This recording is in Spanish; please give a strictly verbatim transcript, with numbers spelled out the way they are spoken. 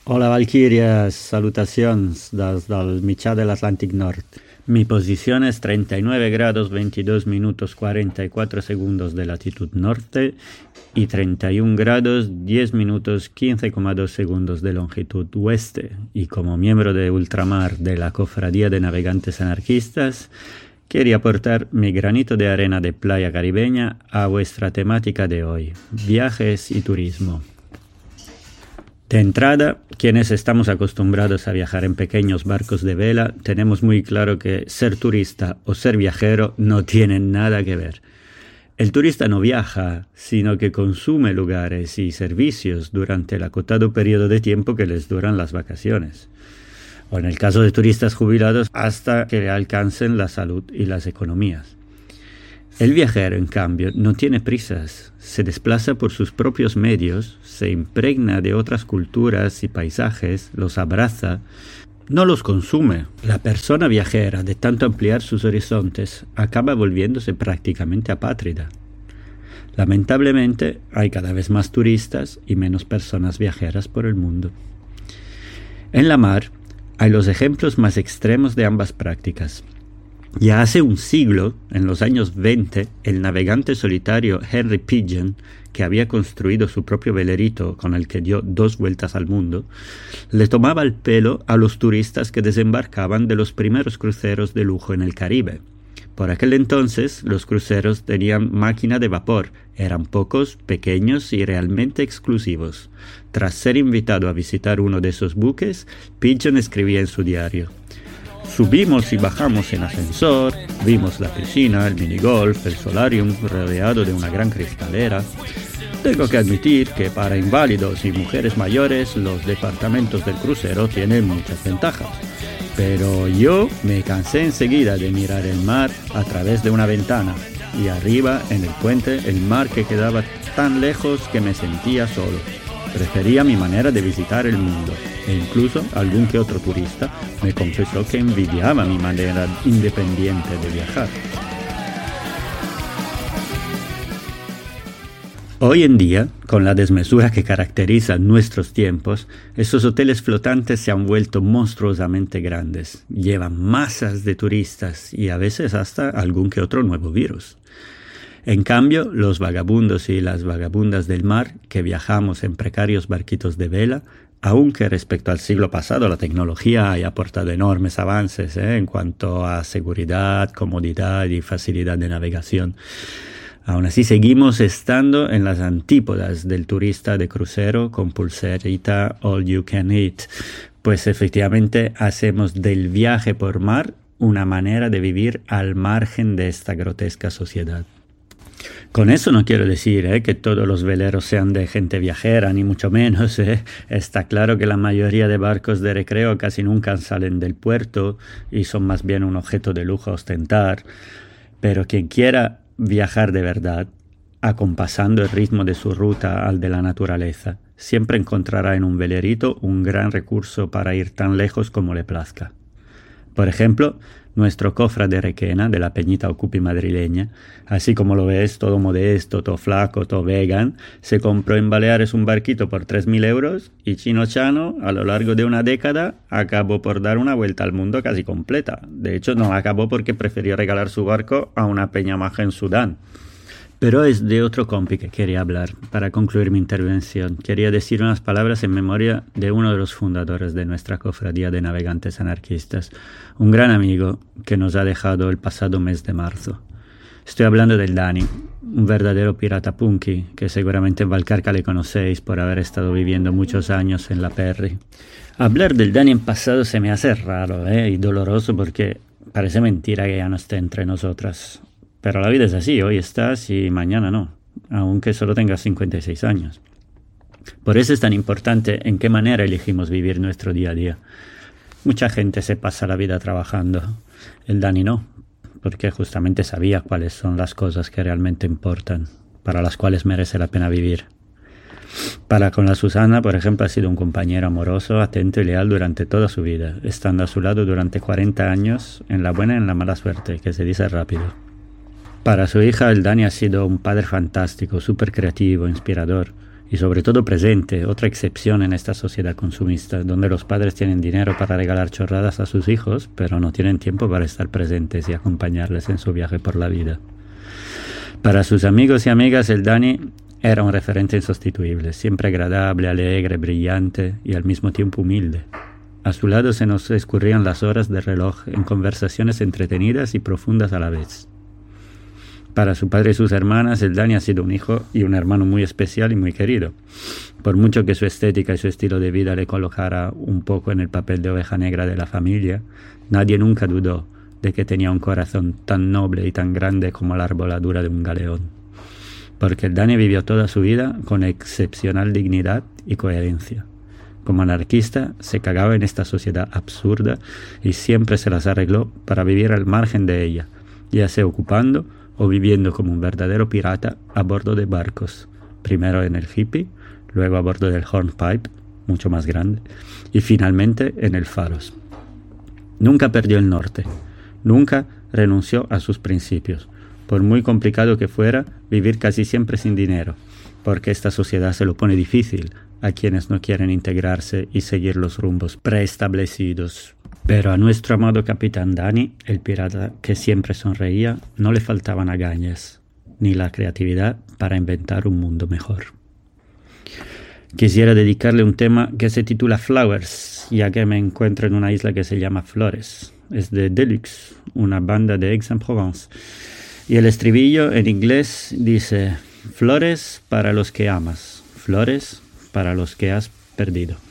Hola Valkyrias, salutacions des del mitjà de l'Atlàntic Nord. Mi posición es treinta y nueve grados veintidós minutos cuarenta y cuatro segundos de latitud norte y treinta y un grados diez minutos quince coma dos segundos de longitud oeste. Y como miembro de ultramar de la Cofradía de Navegantes Anarquistas, quería aportar mi granito de arena de playa caribeña a vuestra temática de hoy, viajes y turismo. De entrada, quienes estamos acostumbrados a viajar en pequeños barcos de vela, tenemos muy claro que ser turista o ser viajero no tienen nada que ver. El turista no viaja, sino que consume lugares y servicios durante el acotado periodo de tiempo que les duran las vacaciones. O en el caso de turistas jubilados, hasta que alcancen la salud y las economías. El viajero, en cambio, no tiene prisas, se desplaza por sus propios medios, se impregna de otras culturas y paisajes, los abraza, no los consume. La persona viajera, de tanto ampliar sus horizontes, acaba volviéndose prácticamente apátrida. Lamentablemente, hay cada vez más turistas y menos personas viajeras por el mundo. En la mar, hay los ejemplos más extremos de ambas prácticas. Ya hace un siglo, en los años veinte, el navegante solitario Henry Pidgeon, que había construido su propio velerito con el que dio dos vueltas al mundo, le tomaba el pelo a los turistas que desembarcaban de los primeros cruceros de lujo en el Caribe. Por aquel entonces, los cruceros tenían máquina de vapor, eran pocos, pequeños y realmente exclusivos. Tras ser invitado a visitar uno de esos buques, Pidgeon escribía en su diario: subimos y bajamos en ascensor, vimos la piscina, el minigolf, el solarium rodeado de una gran cristalera. Tengo que admitir que para inválidos y mujeres mayores los departamentos del crucero tienen muchas ventajas. Pero yo me cansé enseguida de mirar el mar a través de una ventana y arriba en el puente el mar que quedaba tan lejos que me sentía solo. Prefería mi manera de visitar el mundo, e incluso algún que otro turista me confesó que envidiaba mi manera independiente de viajar. Hoy en día, con la desmesura que caracteriza nuestros tiempos, esos hoteles flotantes se han vuelto monstruosamente grandes, llevan masas de turistas y a veces hasta algún que otro nuevo virus. En cambio, los vagabundos y las vagabundas del mar, que viajamos en precarios barquitos de vela, aunque respecto al siglo pasado la tecnología haya aportado enormes avances ¿eh? en cuanto a seguridad, comodidad y facilidad de navegación, aún así seguimos estando en las antípodas del turista de crucero con pulserita all you can eat, pues efectivamente hacemos del viaje por mar una manera de vivir al margen de esta grotesca sociedad. Con eso no quiero decir eh, que todos los veleros sean de gente viajera, ni mucho menos. Eh. Está claro que la mayoría de barcos de recreo casi nunca salen del puerto y son más bien un objeto de lujo a ostentar. Pero quien quiera viajar de verdad, acompasando el ritmo de su ruta al de la naturaleza, siempre encontrará en un velerito un gran recurso para ir tan lejos como le plazca. Por ejemplo, nuestro cofra de Requena, de la Peñita Ocupi madrileña, así como lo ves, todo modesto, todo flaco, todo vegan, se compró en Baleares un barquito por tres mil euros y Chino Chano, a lo largo de una década, acabó por dar una vuelta al mundo casi completa. De hecho, no acabó porque prefirió regalar su barco a una peña maja en Sudán. Pero es de otro compi que quería hablar. Para concluir mi intervención, quería decir unas palabras en memoria de uno de los fundadores de nuestra cofradía de navegantes anarquistas, un gran amigo que nos ha dejado el pasado mes de marzo. Estoy hablando del Dani, un verdadero pirata punky, que seguramente en Valcarca le conocéis por haber estado viviendo muchos años en la Perry. Hablar del Dani en pasado se me hace raro ¿eh? y doloroso porque parece mentira que ya no esté entre nosotras. Pero la vida es así, hoy estás y mañana no, aunque solo tengas cincuenta y seis años. Por eso es tan importante en qué manera elegimos vivir nuestro día a día. Mucha gente se pasa la vida trabajando, el Dani no, porque justamente sabía cuáles son las cosas que realmente importan, para las cuales merece la pena vivir. Para con la Susana, por ejemplo, ha sido un compañero amoroso, atento y leal durante toda su vida, estando a su lado durante cuarenta años, en la buena y en la mala suerte, que se dice rápido. Para su hija, el Dani ha sido un padre fantástico, súper creativo, inspirador, y sobre todo presente, otra excepción en esta sociedad consumista, donde los padres tienen dinero para regalar chorradas a sus hijos, pero no tienen tiempo para estar presentes y acompañarles en su viaje por la vida. Para sus amigos y amigas, el Dani era un referente insustituible, siempre agradable, alegre, brillante y al mismo tiempo humilde. A su lado se nos escurrían las horas de reloj en conversaciones entretenidas y profundas a la vez. Para su padre y sus hermanas, el Dani ha sido un hijo y un hermano muy especial y muy querido. Por mucho que su estética y su estilo de vida le colocara un poco en el papel de oveja negra de la familia, nadie nunca dudó de que tenía un corazón tan noble y tan grande como la arboladura de un galeón. Porque el Dani vivió toda su vida con excepcional dignidad y coherencia. Como anarquista, se cagaba en esta sociedad absurda y siempre se las arregló para vivir al margen de ella, ya sea ocupando o viviendo como un verdadero pirata a bordo de barcos, primero en el Hippie, luego a bordo del Hornpipe, mucho más grande, y finalmente en el Pharos. Nunca perdió el norte, nunca renunció a sus principios, por muy complicado que fuera vivir casi siempre sin dinero, porque esta sociedad se lo pone difícil a quienes no quieren integrarse y seguir los rumbos preestablecidos. Pero a nuestro amado capitán Dani, el pirata que siempre sonreía, no le faltaban agallas, ni la creatividad para inventar un mundo mejor. Quisiera dedicarle un tema que se titula Flowers, ya que me encuentro en una isla que se llama Flores. Es de Deluxe, una banda de Aix-en-Provence. Y el estribillo en inglés dice: flores para los que amas, flores para los que has perdido.